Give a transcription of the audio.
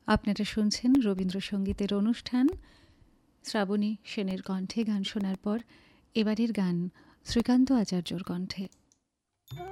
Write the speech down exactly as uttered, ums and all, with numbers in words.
আপনারা শুনছেন রবীন্দ্রসঙ্গীতের অনুষ্ঠান শ্রাবণী সেনের কণ্ঠে। গান শোনার পর এবারের গান শ্রীকান্ত আচার্যর কণ্ঠে।